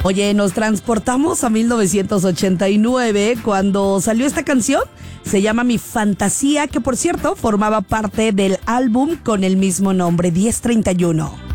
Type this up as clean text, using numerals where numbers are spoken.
Oye, nos transportamos a 1989 cuando salió esta canción. Se llama Mi Fantasía, que por cierto formaba parte del álbum con el mismo nombre, 1031.